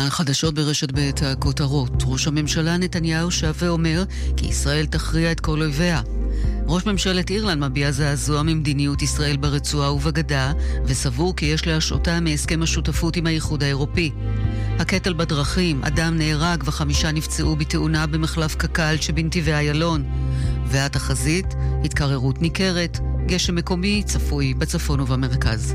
כאן חדשות ברשת ב' הכותרות. ראש הממשלה נתניהו שב ואומר כי ישראל תכריע את כל אויביה. ראש ממשלת אירלנד מביע זעזוע ממדיניות ישראל ברצועה ובגדה, וסבור כי יש להשעותה מהסכם השותפות עם האיחוד האירופי. הקטל בדרכים, אדם נהרג ו5 נפצעו בתאונה במחלף קק"ל שבנתיבי איילון. והתחזית, התקררות ניכרת, גשם מקומי צפוי בצפון ובמרכז.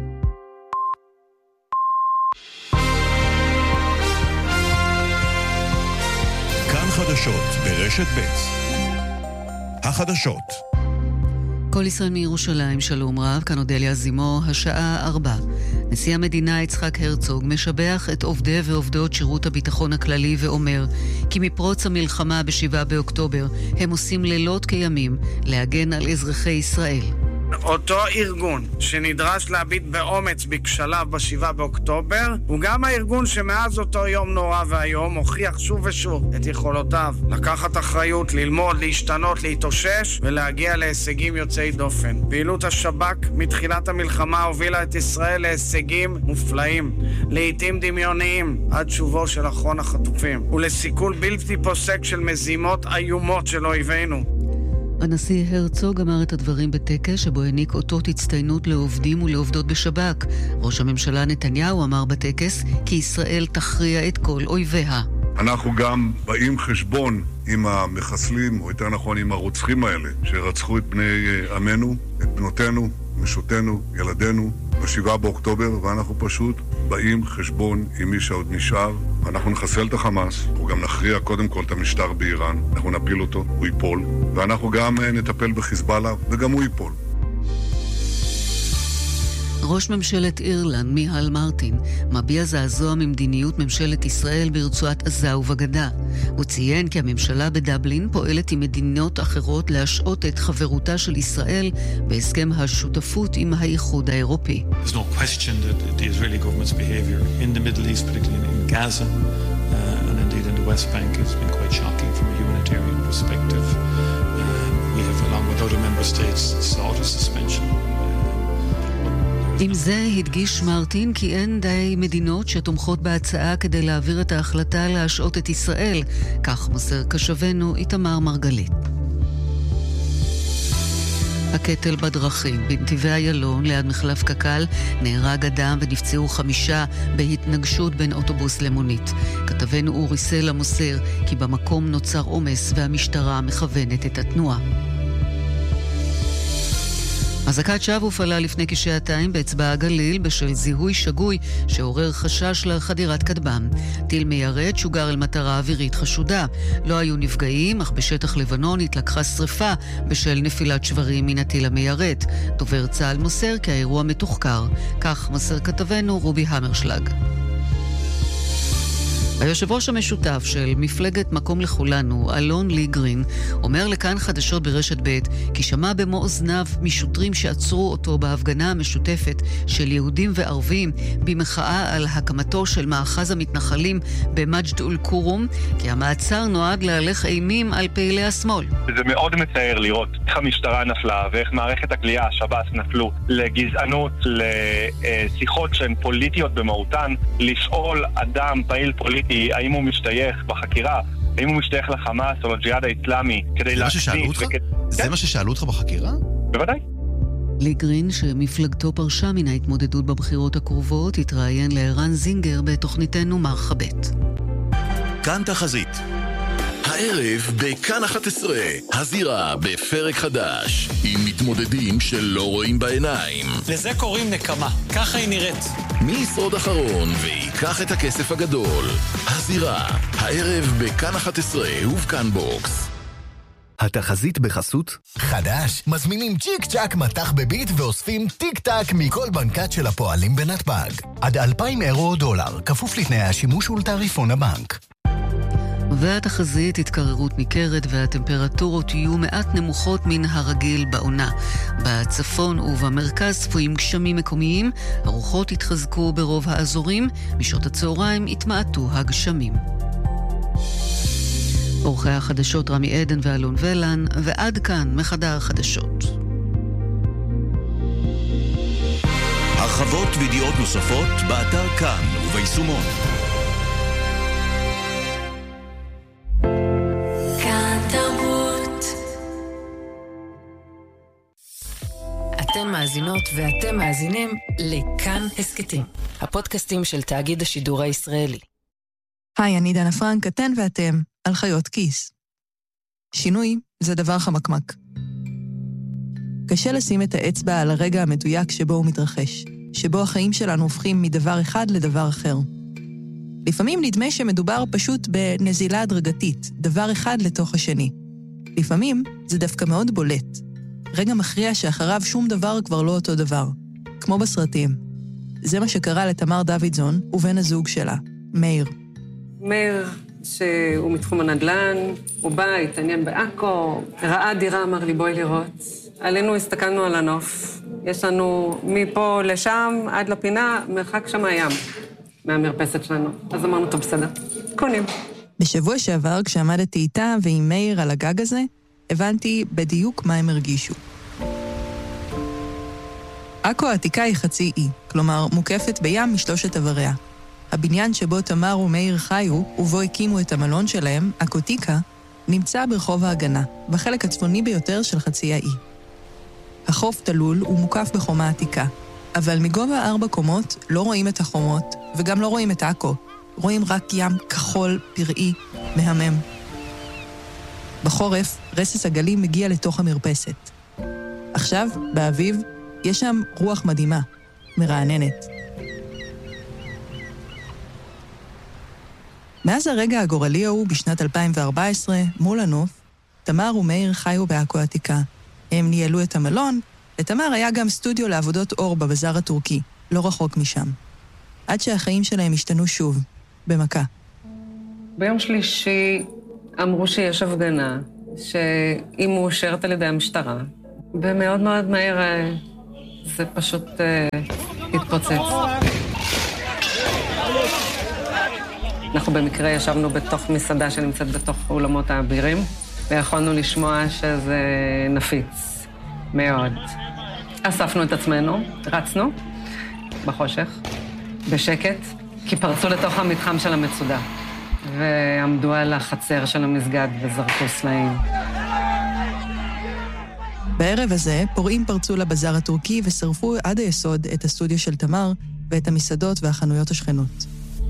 כאן חדשות ברשת ב'. החדשות. כל ישראל מירושלים, שלום רב, כאן אודליה זימו, השעה 4. נשיא המדינה יצחק הרצוג משבח את עובדי ועובדות שירות הביטחון הכללי ואומר כי מפרוץ המלחמה ב7 באוקטובר הם עושים לילות כימים להגן על אזרחי ישראל. אותו ארגון שנדרש להביט באומץ בכשליו ב7 באוקטובר הוא גם הארגון שמאז אותו יום נורא והיום הוכיח שוב ושוב את יכולותיו לקחת אחריות, ללמוד, להשתנות, להתאושש ולהגיע להישגים יוצאי דופן. פעילות השב"כ מתחילת המלחמה הובילה את ישראל להישגים מופלאים, לעתים דמיוניים, עד שובו של אחרון החטופים ולסיכול בלתי פוסק של מזימות איומות של אויבינו. הנשיא הרצוג אמר את הדברים בטקס שבו העניק אותות הצטיינות לעובדים ולעובדות בשב"כ. ראש הממשלה נתניהו אמר בטקס כי ישראל תכריע את כל אויביה. אנחנו גם באים חשבון עם המחסלים, או יותר נכון עם הרוצחים האלה, שרצחו את בני עמנו, את בנותינו, משותנו, ילדינו, ב7 באוקטובר, ואנחנו פשוט באים חשבון עם מי שעוד נשאר. אנחנו נחסל את החמאס, אנחנו גם נכריע קודם כל את המשטר באיראן, אנחנו נפיל אותו, הוא ייפול, ואנחנו גם נטפל בחיזבאללה, וגם הוא ייפול. ראש ממשלת אירלנד, מיהל מרטין, מביע זעזוע ממדיניות ממשלת ישראל ברצועת עזה ובגדה. הוא ציין כי הממשלה בדבלין פועלת עם מדינות אחרות להשעות את חברותה של ישראל בהסכם השותפות עם האיחוד האירופי. There's no question that the Israeli government's behavior in the Middle East, particularly in Gaza, and indeed in the West Bank, has been quite shocking from a humanitarian perspective. We have, along with other member states, sought a suspension. עם זה הדגיש מרטין כי אין די מדינות שתומכות בהצעה כדי להעביר את ההחלטה להשעות את ישראל, כך מוסר קשבנו איתמר מרגלית. הקטל בדרכים בנתיבי איילון ליד מחלף קק"ל, נהרג אדם ונפצעו 5 בהתנגשות בין אוטובוס למונית. כתבנו אורי סלע מוסר כי במקום נוצר עומס והמשטרה מכוונת את התנועה. אזעקת שווא הופעלה לפני כשעתיים באצבע הגליל בשל זיהוי שגוי שעורר חשש לחדירת כטב"ם. טיל מיירט שוגר אל מטרה אווירית חשודה. לא היו נפגעים, אך בשטח לבנון התלקחה שריפה בשל נפילת שברים מן הטיל המיירט. דובר צה"ל מוסר כי האירוע מתוחקר. כך מוסר כתבנו רובי המרשלג. היושב ראש המשותף של מפלגת מקום לכולנו, אלון ליגרין, אומר לכאן חדשות ברשת ב' כי שמע במו אוזניו משוטרים שעצרו אותו בהפגנה המשותפת של יהודים וערבים במחאה על הקמתו של מאחז המתנחלים במג'ד אל-כרום, כי המעצר נועד להלך אימים על פעילי השמאל. זה מאוד מצער לראות איך המשטרה נפלה ואיך מערכת הכלייה, השב"ס, נפלו לגזענות, לשיחות שהן פוליטיות במהותן, לשאול אדם פעיל פוליטי האם הוא משתייך בחקירה, האם הוא משתייך לחמאס או לג'יהאד האסלאמי כדי להכניס... זה מה ששאלו אותך בחקירה? בוודאי. ליגרין, שמפלגתו פרשה מן ההתמודדות בבחירות הקרובות, התראיין לערן זינגר בתוכניתנו מרחבת. כאן תחזית. הערב בכאן 11, הזירה בפרק חדש, עם מתמודדים שלא רואים בעיניים. לזה קוראים נקמה, ככה היא נראית. מי ישרוד אחרון ויקח את הכסף הגדול? הזירה, הערב בכאן 11 ובכאן בוקס. התחזית בחסות חדש, מזמינים צ'יק צ'ק מתח בביט ואוספים טיק טק מכל בנקת של הפועלים בנתב"ג. עד 2,000 אירו או דולר, כפוף לתנאי השימוש ולתעריפון הבנק. והתחזית התקררות ניכרת והטמפרטורות יהיו מעט נמוכות מן הרגיל בעונה. בצפון ובמרכז צפויים גשמים מקומיים, הרוחות התחזקו ברוב האזורים, משעות הצהריים התמעטו הגשמים. עורכי החדשות רמי עדן ואלון ולן, ועד כאן מחדר החדשות. הרחבות וידיעות נוספות באתר כאן וביישומון. מאזינות ואתם מאזינים לכאן הסקטים, הפודקאסטים של תאגיד השידור הישראלי. היי, אני דנה פרנק, אתן ואתם על חיות כיס. שינוי זה דבר חמקמק. קשה לשים את האצבע על הרגע המדויק שבו הוא מתרחש, שבו החיים שלנו הופכים מדבר אחד לדבר אחר. לפעמים נדמה שמדובר פשוט בנזילה הדרגתית, דבר אחד לתוך השני. לפעמים זה דווקא מאוד בולט. רגע מכריע שאחריו שום דבר כבר לא אותו דבר, כמו בסרטים. זה מה שקרה לתמר דוידזון ובן הזוג שלה, מאיר. מאיר, שהוא מתחום הנדל"ן, הוא בא, התעניין בעכו, ראה דירה, אמר לי בואי לראות. עלינו הסתכלנו על הנוף. יש לנו מפה לשם עד לפינה, מרחק שם הים, מהמרפסת שלנו. אז אמרנו, טוב, בסדר, קונים. בשבוע שעבר, כשעמדתי איתה ועם מאיר על הגג הזה, הבנתי בדיוק מה הם הרגישו. עכו העתיקה היא חצי אי, כלומר מוקפת בים משלושת עבריה. הבניין שבו תמר ומאיר חיו, ובו הקימו את המלון שלהם, עכותיקה, נמצא ברחוב ההגנה, בחלק הצפוני ביותר של חצי האי. החוף תלול ומוקף בחומה עתיקה, אבל מגובה 4 קומות לא רואים את החומות, וגם לא רואים את עכו. רואים רק ים כחול, פראי, מהמם. בחורף, רסס הגלים מגיע לתוך המרפסת. עכשיו, באביב, יש שם רוח מדהימה, מרעננת. מאז הרגע הגורלי ההוא בשנת 2014, מול הנוף, תמר ומאיר חיו בעכו העתיקה. הם ניהלו את המלון, לתמר היה גם סטודיו לעבודות אור בבזאר הטורקי, לא רחוק משם. עד שהחיים שלהם השתנו שוב, במכה. ביום שלישי אמרו שיש הפגנה, שהיא מאושרת על ידי המשטרה, ומאוד מאוד מהר זה פשוט התפוצץ. אנחנו במקרה ישבנו בתוך מסעדה שנמצאת בתוך אולמות האבירים, ויכולנו לשמוע שזה נפיץ מאוד. אספנו את עצמנו, רצנו בחושך, בשקט, כי פרצו לתוך המתחם של המצודה, ועמדו על החצר של המסגד וזרקו סלעים. בערב הזה, פורעים פרצו לבזאר הטורקי ושרפו עד היסוד את הסטודיו של תמר ואת המסעדות והחנויות השכנות.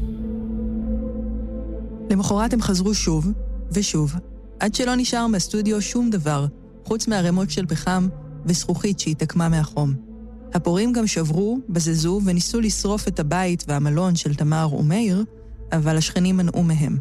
למחרת הם חזרו שוב ושוב, עד שלא נשאר מהסטודיו שום דבר, חוץ מהרמות של פחם וזכוכית שהתעקמה מהחום. הפורעים גם שברו, בזזו וניסו לשרוף את הבית והמלון של תמר ומאיר, אבל השכנים מנעו מהם.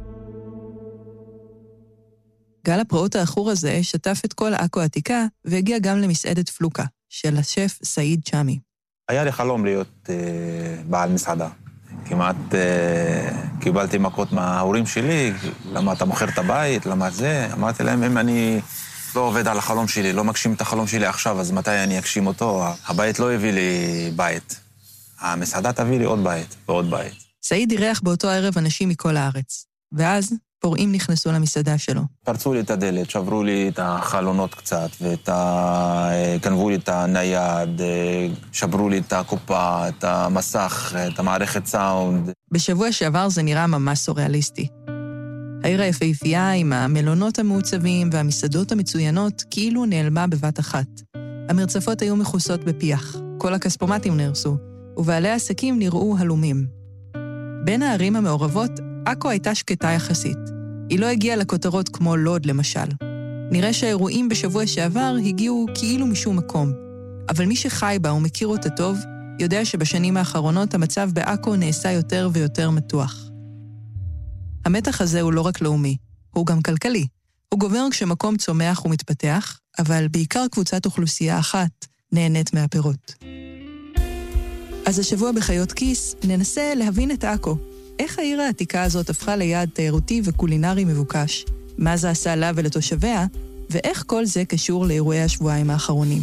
גל הפרעות האחור הזה שטף את כל עכו העתיקה והגיע גם למסעדת פלוקה, של השף סעיד צ'אמי. היה לי חלום להיות בעל מסעדה. כמעט קיבלתי מכות מההורים שלי, למה אתה מוכר את הבית, למה זה? אמרתי להם, אם אני לא עובד על החלום שלי, לא מגשים את החלום שלי עכשיו, אז מתי אני אגשים אותו? הבית לא הביא לי בית. המסעדה תביא לי עוד בית ועוד בית. סעיד אירח באותו ערב אנשים מכל הארץ, ואז פורעים נכנסו למסעדה שלו. פרצו לי את הדלת, שברו לי את החלונות קצת, גנבו לי את הנייד, שברו לי את הקופה, את המסך, את המערכת סאונד. בשבוע שעבר זה נראה ממש סוריאליסטי. העיר היפהפייה עם המלונות המעוצבים והמסעדות המצוינות כאילו נעלמה בבת אחת. המרצפות היו מכוסות בפיח, כל הכספומטים נהרסו, ובעלי העסקים נראו הלומים. בין הערים המעורבות, עכו הייתה שקטה יחסית. היא לא הגיעה לכותרות כמו לוד למשל. נראה שהאירועים בשבוע שעבר הגיעו כאילו משום מקום. אבל מי שחי בה ומכיר אותה טוב, יודע שבשנים האחרונות המצב בעכו נעשה יותר ויותר מתוח. המתח הזה הוא לא רק לאומי, הוא גם כלכלי. הוא גובר כשמקום צומח ומתפתח, אבל בעיקר קבוצת אוכלוסייה אחת נהנית מהפירות. אז השבוע בחיות כיס ננסה להבין את עכו. איך העיר העתיקה הזאת הפכה ליעד תיירותי וקולינרי מבוקש? מה זה עשה לה ולתושביה? ואיך כל זה קשור לאירועי השבועיים האחרונים?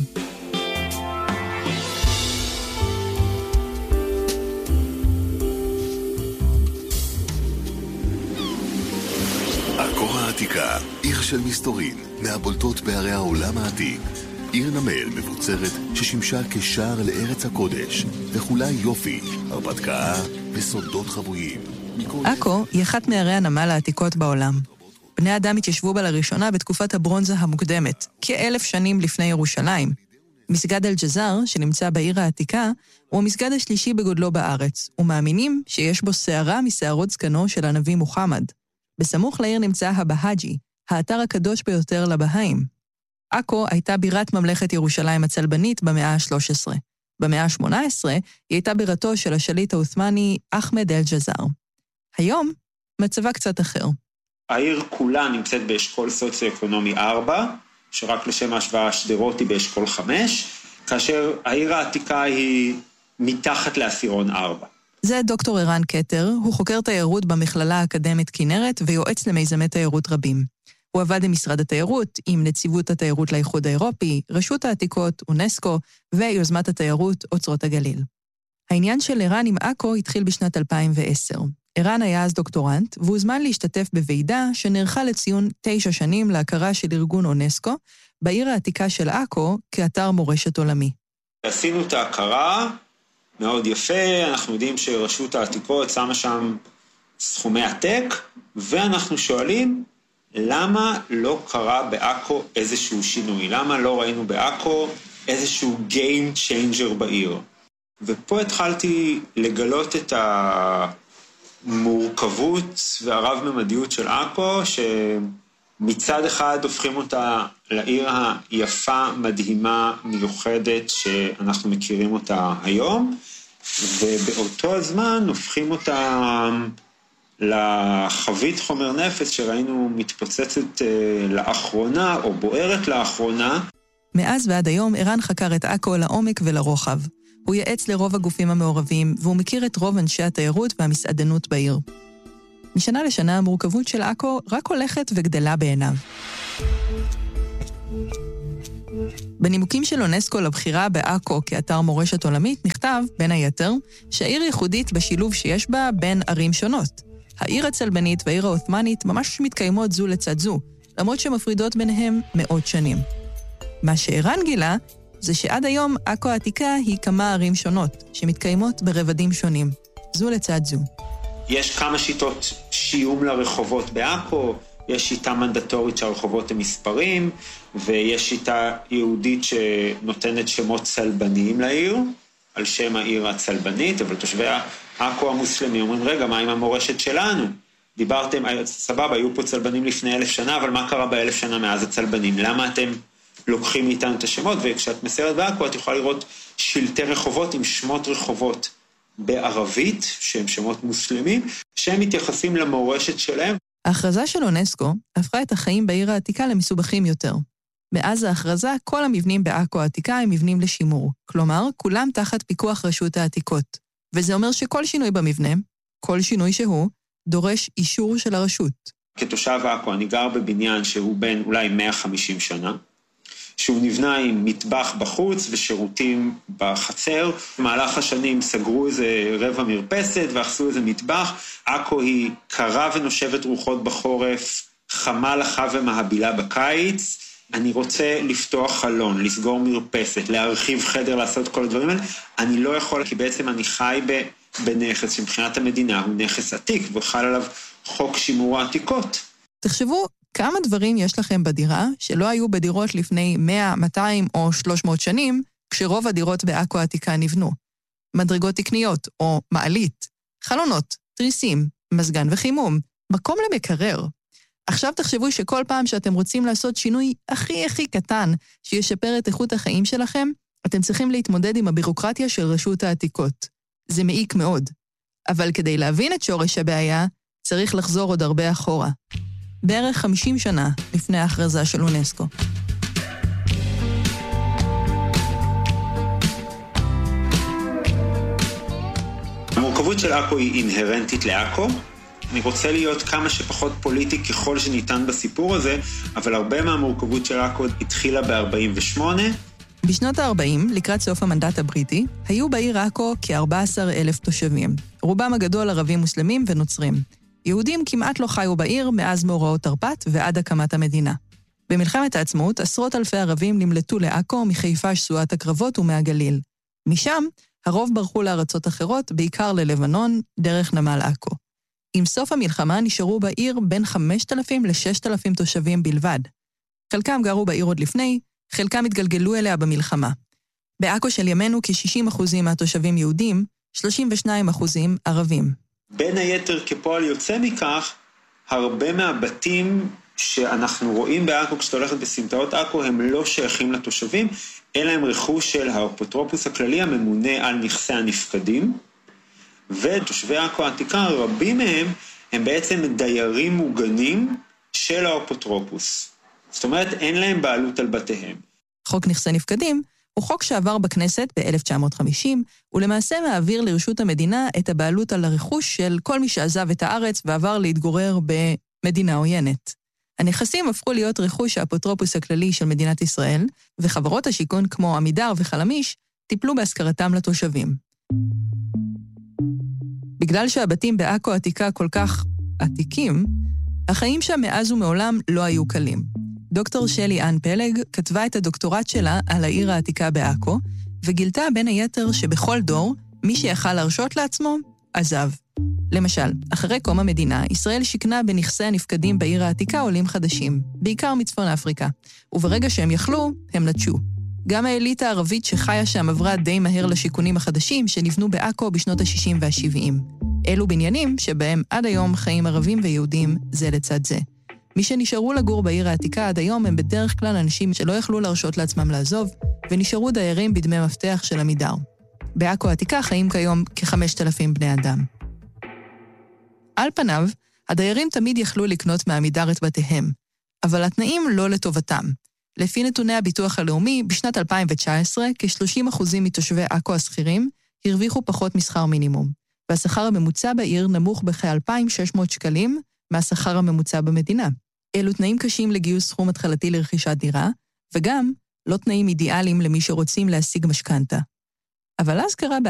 עכו העתיקה, עיר של מסתורין, מהבולטות בערי העולם העתיק. עיר נמל מבוצרת ששימשה כשער לארץ הקודש, וכולה יופי, הרפתקה וסודות חבויים. עכו היא אחת מערי הנמל העתיקות בעולם. בני אדם התיישבו בה לראשונה בתקופת הברונזה המוקדמת, כ1,000 שנים לפני ירושלים. מסגד אל-ג'זר, שנמצא בעיר העתיקה, הוא המסגד השלישי בגודלו בארץ, ומאמינים שיש בו שערה משערות זקנו של הנביא מוחמד. בסמוך לעיר נמצא הבהאג'י, האתר הקדוש ביותר לבהאים. עכו הייתה בירת ממלכת ירושלים הצלבנית במאה ה-13. במאה ה-18 היא הייתה בירתו של השליט העות'מאני אחמד אל-ג'זר. היום מצבה קצת אחר. העיר כולה נמצאת באשכול סוציו-אקונומי 4, שרק לשם ההשוואה שדרות היא באשכול 5, כאשר העיר העתיקה היא מתחת לעשירון 4. זה דוקטור ערן קטר, הוא חוקר תיירות במכללה האקדמית כנרת ויועץ למיזמי תיירות רבים. הוא עבד עם משרד התיירות, עם נציבות התיירות לאיחוד האירופי, רשות העתיקות, אונסקו ויוזמת התיירות אוצרות הגליל. העניין של ערן עם עכו התחיל בשנת 2010. ערן היה אז דוקטורנט, והוזמן להשתתף בוועידה שנערכה לציון 9 שנים להכרה של ארגון אונסקו, בעיר העתיקה של עכו כאתר מורשת עולמי. עשינו את ההכרה, מאוד יפה, אנחנו יודעים שרשות העתיקות שמה שם סכומי עתק, ואנחנו שואלים, למה לא קרה בעכו איזשהו שינוי? למה לא ראינו בעכו איזשהו game changer בעיר? ופה התחלתי לגלות את המורכבות והרב-ממדיות של עכו, שמצד אחד הופכים אותה לעיר היפה, מדהימה, מיוחדת, שאנחנו מכירים אותה היום, ובאותו הזמן הופכים אותה לחבית חומר נפץ שראינו מתפוצצת לאחרונה, או בוערת לאחרונה. מאז ועד היום ערן חקר את עכו לעומק ולרוחב. הוא ייעץ לרוב הגופים המעורבים, והוא מכיר את רוב אנשי התיירות והמסעדנות בעיר. משנה לשנה המורכבות של עכו רק הולכת וגדלה בעיניו. בנימוקים של אונסקו לבחירה בעכו כאתר מורשת עולמית נכתב, בין היתר, שהעיר ייחודית בשילוב שיש בה בין ערים שונות. העיר הצלבנית והעיר העות'מאנית ממש מתקיימות זו לצד זו, למרות שמפרידות ביניהם מאות שנים. מה שערן גילה, זה שעד היום עכו העתיקה היא כמה ערים שונות, שמתקיימות ברבדים שונים, זו לצד זו. יש כמה שיטות שיום לרחובות בעכו, יש שיטה מנדטורית שהרחובות הם מספרים, ויש שיטה יהודית שנותנת שמות צלבניים לעיר, על שם העיר הצלבנית, אבל תושבי עכו המוסלמים אומרים, רגע, מה עם המורשת שלנו? דיברתם, סבבה, היו פה צלבנים לפני 1000 שנה, אבל מה קרה ב1000 שנה מאז הצלבנים? למה אתם לוקחים מאיתנו את השמות? וכשאת מסיירת בעכו, את יכולה לראות שלטי רחובות עם שמות רחובות בערבית, שהם שמות מוסלמים, שהם מתייחסים למורשת שלהם. ההכרזה של אונסקו הפכה את החיים בעיר העתיקה למסובכים יותר. מאז ההכרזה, כל המבנים בעכו העתיקה הם מבנים לשימור. כלומר, כולם תחת פיקוח רשות העתיקות. וזה אומר שכל שינוי במבנה, כל שינוי שהוא, דורש אישור של הרשות. כתושב עכו, אני גר בבניין שהוא בין אולי 150 שנה, שהוא נבנה עם מטבח בחוץ ושירותים בחצר. במהלך השנים סגרו איזה רבע מרפסת ואחסו איזה מטבח. עכו היא קרה ונושבת רוחות בחורף, חמה לחה ומהבילה בקיץ. אני רוצה לפתוח חלון, לסגור מרפסת, להרחיב חדר, לעשות כל הדברים האלה. אני לא יכול, כי בעצם אני חי בנכס שמבחינת המדינה הוא נכס עתיק, וחל עליו חוק שימור העתיקות. תחשבו כמה דברים יש לכם בדירה שלא היו בדירות לפני 100, 200 או 300 שנים, כשרוב הדירות בעכו העתיקה נבנו. מדרגות תקניות או מעלית, חלונות, תריסים, מזגן וחימום, מקום למקרר. עכשיו תחשבו שכל פעם שאתם רוצים לעשות שינוי הכי קטן שישפר את איכות החיים שלכם, אתם צריכים להתמודד עם הבירוקרטיה של רשות העתיקות. זה מעיק מאוד. אבל כדי להבין את שורש הבעיה, צריך לחזור עוד הרבה אחורה. בערך 50 שנה לפני ההכרזה של אונסקו. המורכבות של עכו היא אינהרנטית לעכו. אני רוצה להיות כמה שפחות פוליטי ככל שניתן בסיפור הזה, אבל הרבה מהמורכבות של עכו התחילה ב-48. בשנות ה-40, לקראת סוף המנדט הבריטי, היו בעיר עכו כ-14,000 תושבים. רובם הגדול ערבים מוסלמים ונוצרים. יהודים כמעט לא חיו בעיר מאז מאורעות תרפ"ט ועד הקמת המדינה. במלחמת העצמאות, עשרות אלפי ערבים נמלטו לעכו מחיפה שסועת הקרבות ומהגליל. משם, הרוב ברחו לארצות אחרות, בעיקר ללבנון, דרך נמל עכו. עם סוף המלחמה נשארו בעיר בין 5,000 ל-6,000 תושבים בלבד. חלקם גרו בעיר עוד לפני, חלקם התגלגלו אליה במלחמה. בעכו של ימינו כ-60% מהתושבים יהודים, 32% ערבים. בין היתר כפועל יוצא מכך, הרבה מהבתים שאנחנו רואים בעכו, כשאתה הולכת בסמטאות עכו, הם לא שייכים לתושבים, אלא הם רכוש של האפוטרופוס הכללי הממונה על נכסי הנפקדים, ותושבי עכו העתיקה, רבים מהם, הם בעצם דיירים מוגנים של האפוטרופוס. זאת אומרת, אין להם בעלות על בתיהם. חוק נכסי נפקדים הוא חוק שעבר בכנסת ב-1950, ולמעשה מעביר לרשות המדינה את הבעלות על הרכוש של כל מי שעזב את הארץ ועבר להתגורר במדינה עוינת. הנכסים הפכו להיות רכוש האפוטרופוס הכללי של מדינת ישראל, וחברות השיכון כמו עמידר וחלמיש טיפלו בהשכרתם לתושבים. בגלל שהבתים בעכו העתיקה כל כך עתיקים, החיים שם מאז ומעולם לא היו קלים. דוקטור שלי אן פלג כתבה את הדוקטורט שלה על העיר העתיקה בעכו, וגילתה בין היתר שבכל דור, מי שיכל להרשות לעצמו, עזב. למשל, אחרי קום המדינה, ישראל שיקנה בנכסי הנפקדים בעיר העתיקה עולים חדשים, בעיקר מצפון אפריקה, וברגע שהם יכלו, הם נטשו. גם האליטה הערבית שחיה שם עברה די מהר לשיקונים החדשים שנבנו בעכו בשנות ה-60 וה-70. אלו בניינים שבהם עד היום חיים ערבים ויהודים זה לצד זה. מי שנשארו לגור בעיר העתיקה עד היום הם בדרך כלל אנשים שלא יכלו להרשות לעצמם לעזוב, ונשארו דיירים בדמי מפתח של עמידר. בעכו העתיקה חיים כיום כ-5,000 בני אדם. על פניו, הדיירים תמיד יכלו לקנות מעמידר את בתיהם, אבל התנאים לא לטובתם. לפי נתוני הביטוח הלאומי, בשנת 2019, כ-30% מתושבי עכו השכירים הרוויחו פחות משכר מינימום, והשכר הממוצע בעיר נמוך בכ-2,600 שקלים מהשכר הממוצע במדינה. אלו תנאים קשים לגיוס סכום התחלתי לרכישת דירה, וגם לא תנאים אידיאליים למי שרוצים להשיג משכנתה. אבל אז קרה